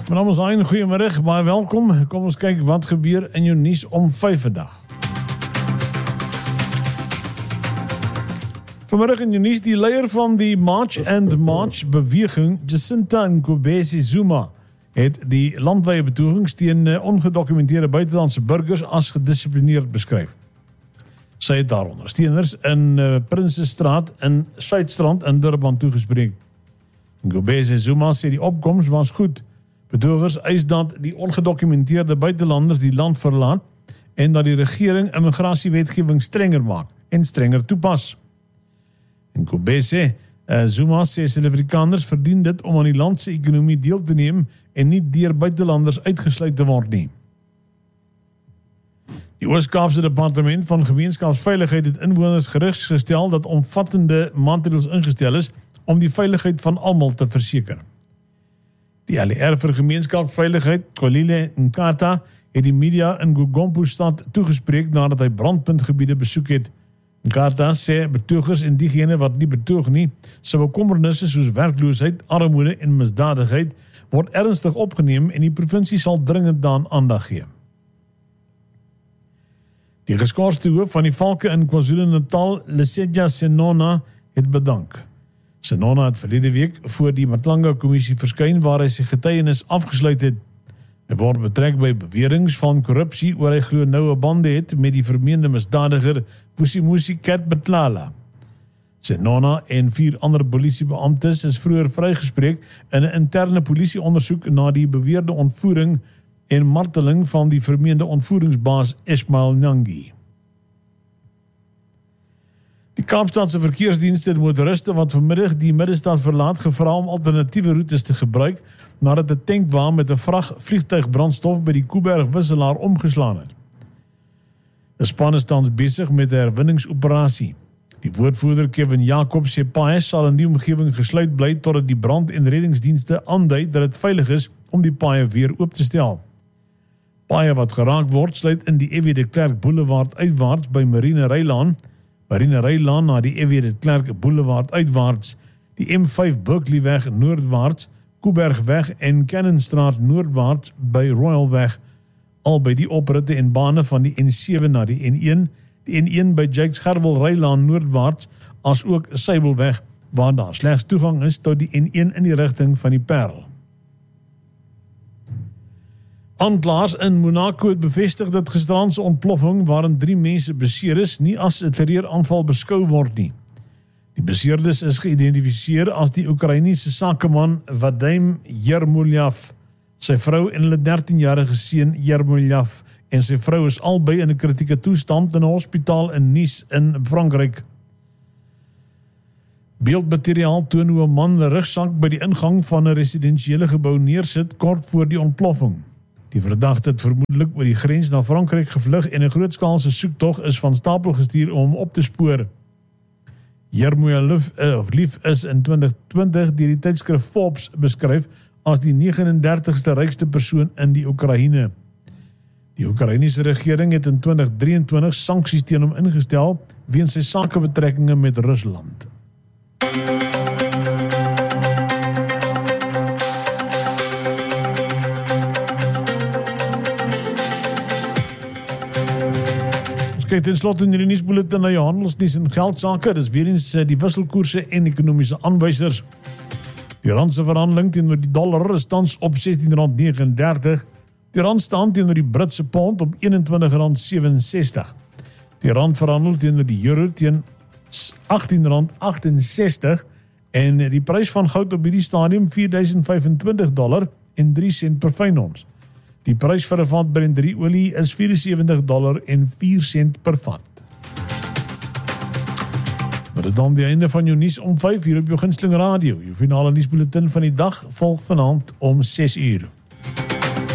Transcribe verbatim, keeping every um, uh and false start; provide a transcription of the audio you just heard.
My naam is Hein, goeiemiddag, baie welkom. Kom ons kyk wat gebeur in jou nuus om vyf vandag. Vanmiddag in jou nuus, die leier van die March and March beweging, Jacinta Ngobese Zuma, het die landwyse betogings teen ongedokumenteerde buitelandse burgers as gedissiplineerd beskryf. Sy het daar ondersteuners in uh, Prinsesstraat in Suidstrand in Durban toegespreek. Ngobese Zuma sê die opkoms was goed. Betogers eis dat die ongedokumenteerde buitelanders die land verlaat en dat die regering immigrasiewetgewing strenger maak en strenger toepas. Ngobese uh, Zuma sê Suid-Afrikaners verdien dit om aan die land se ekonomie deel te neem en nie deur buitelanders uitgesluit te word nie. Die Oos-Kaapse Departement van Gemeenskapsveiligheid het inwoners gerusgestel dat omvattende maatreëls ingestel is om die veiligheid van almal te verseker. Die L E R vir Gemeenskapsveiligheid, Kolile Nkata, het die media in Gugompo stad toegespreek nadat hy brandpuntgebiede besoek het. Nkata sê betogers en diegene wat nie betoog nie, se bekommernisse soos werkloosheid, armoede en misdadigheid word ernstig opgeneem en die provinsie sal dringend daaraan aandag gee. Die geskorste hoof van die valke in KwaZulu-Natal, Lesetja Senona, het bedank. Senona het verlede week voor die Matlanga-kommissie verskyn waar hy sy getuienis afgesluit het. Hy word betrek by beweringe van korrupsie oor hy glo noue bande het met die vermeende misdadiger Vusimusi Cat Matlala. Senona en vier ander polisiebeamptes is vroeër vrygespreek in 'n interne polisieondersoek na die beweerde ontvoering en marteling van die vermeende ontvoeringsbaas Ismail Nyangi. Die Kaapstadse verkeersdienste het motoriste wat vanmiddag die middestad verlaat gevra om alternatiewe roetes te gebruik nadat 'n tankwa met 'n vrag vliegtuigbrandstof by die Koeberg wisselaar omgeslaan het. Die span is tans besig met 'n herwinningsoperasie. Die woordvoerder Kevin Jacob sê paaie sal in die omgewing gesluit bly totdat die brand- en reddingsdienste aandui dat dit veilig is om die paaie weer oop te stel. Paaie wat geraak word sluit in die F W de Klerk Boulevard uitwaarts by Marine Rylaan, Marine Rylaan na die F W de Klerk Boulevard uitwaarts, die M vyf Berkeley-weg noordwaarts, Koebergweg en Cannonstraat noordwaarts by Royalweg, al by die opritte en bane van die N sewe na die N een, die N een by Jakes Gerwel Rylaan noordwaarts, as ook Sybelweg, waar daar slegs toegang is tot die N een in die rigting van die Parel. Aanklaers in Monaco het bevestig dat gisteraandse ontploffing waarin drie mense beseer is, nie as 'n terreuraanval beskou word nie. Die beseerdes is geïdentifiseer as die Oekraïense sakeman Vadim Yermolov, sy vrou en hulle dertienjarige seun Yermolov en sy vrou is albei in 'n kritieke toestand in 'n hospitaal in Nice in Frankryk. Beeldmateriaal toon hoe 'n man 'n rugsak by die ingang van 'n residensiële gebou neersit kort voor die ontploffing. Die verdagte het vermoedelik oor die grens na Frankryk gevlug en 'n grootskaalse soektog is van stapel gestuur om hom op te spoor. Yermolov uh, is in twintig twintig deur die tydskrif Forbes beskryf as die negenendertigste rykste persoon in die Oekraïne. Die Oekraïense regering het in twintig drieëntwintig sanksies teen hom ingestel weens sy sakebetrekkinge met Rusland. Kyk ten slotte in die nuusbulletin na jou handelsnuus en geldsake. Dis weer eens die wisselkoerse en ekonomiese aanwysers. Die rand se verhandeling teenoor die dollar is tans op sestien rand negenendertig. Die rand staan teenoor die Britse pond op eenentwintig rand sewenses-tig. Die rand verhandel teenoor die euro teen agttien rand agt-en-sestig en die prys van goud op hierdie stadium vier duisend vyfentwintig dollar en drie sent per fyn ons. Die prys vir 'n vat Brent drie olie is vyf en sewentig dollar en vier sent per vat. Dit is dan die einde van jou nuus om vyf uur op jou gunsteling radio. Jou finale nuusbulletin van die dag volg vanaand om ses uur.